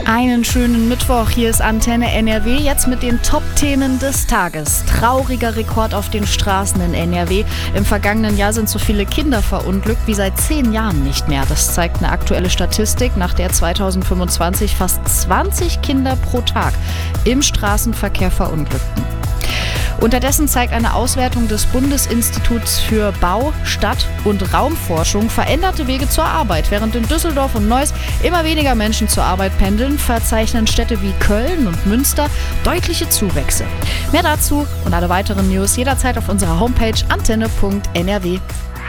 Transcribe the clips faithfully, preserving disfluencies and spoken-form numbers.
Einen schönen Mittwoch, hier ist Antenne N R W, jetzt mit den Top-Themen des Tages. Trauriger Rekord auf den Straßen in N R W. Im vergangenen Jahr sind so viele Kinder verunglückt wie seit zehn Jahren nicht mehr. Das zeigt eine aktuelle Statistik, nach der zweitausendfünfundzwanzig fast zwanzig Kinder pro Tag im Straßenverkehr verunglückten. Unterdessen zeigt eine Auswertung des Bundesinstituts für Bau-, Stadt- und Raumforschung veränderte Wege zur Arbeit. Während in Düsseldorf und Neuss immer weniger Menschen zur Arbeit pendeln, verzeichnen Städte wie Köln und Münster deutliche Zuwächse. Mehr dazu und alle weiteren News jederzeit auf unserer Homepage antenne punkt n r w.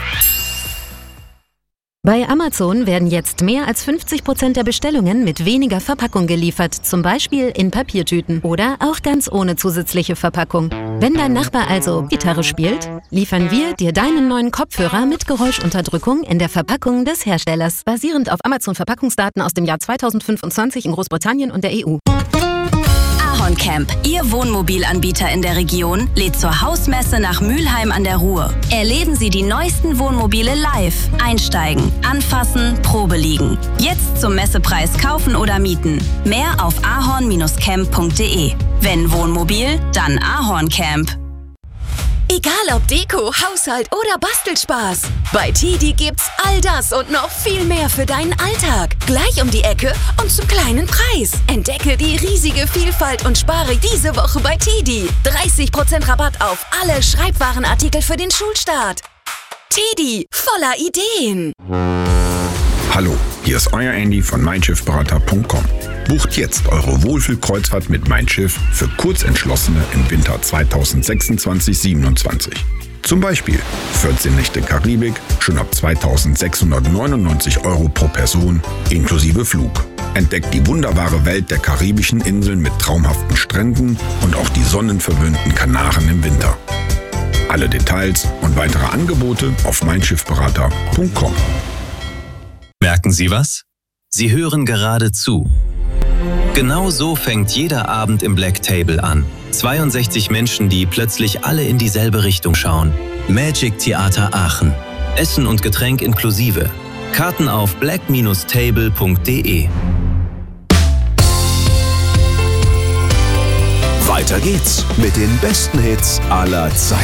Bei Amazon werden jetzt mehr als fünfzig Prozent der Bestellungen mit weniger Verpackung geliefert, zum Beispiel in Papiertüten oder auch ganz ohne zusätzliche Verpackung. Wenn dein Nachbar also Gitarre spielt, liefern wir dir deinen neuen Kopfhörer mit Geräuschunterdrückung in der Verpackung des Herstellers, basierend auf Amazon-Verpackungsdaten aus dem Jahr zweitausendfünfundzwanzig in Großbritannien und der E U. Ahorn Camp, Ihr Wohnmobilanbieter in der Region, lädt zur Hausmesse nach Mülheim an der Ruhr. Erleben Sie die neuesten Wohnmobile live. Einsteigen, anfassen, Probe liegen. Jetzt zum Messepreis kaufen oder mieten. Mehr auf ahorn camp punkt d e. Wenn Wohnmobil, dann Ahorn Camp. Egal ob Deko, Haushalt oder Bastelspaß. Bei Tidi gibt's all das und noch viel mehr für deinen Alltag. Gleich um die Ecke und zum kleinen Preis. Entdecke die riesige Vielfalt und spare diese Woche bei Tidi. dreißig Prozent Rabatt auf alle Schreibwarenartikel für den Schulstart. Tidi, voller Ideen. Hallo, hier ist euer Andy von mein schiff berater punkt com. Bucht jetzt eure Wohlfühlkreuzfahrt mit Mein Schiff für Kurzentschlossene im Winter zweitausendsechsundzwanzig siebenundzwanzig. Zum Beispiel vierzehn Nächte Karibik, schon ab zweitausendsechshundertneunundneunzig Euro pro Person, inklusive Flug. Entdeckt die wunderbare Welt der karibischen Inseln mit traumhaften Stränden und auch die sonnenverwöhnten Kanaren im Winter. Alle Details und weitere Angebote auf mein schiff berater punkt com. Merken Sie was? Sie hören gerade zu. Genau so fängt jeder Abend im Black Table an. zweiundsechzig Menschen, die plötzlich alle in dieselbe Richtung schauen. Magic Theater Aachen. Essen und Getränk inklusive. Karten auf black table punkt d e. Weiter geht's mit den besten Hits aller Zeiten.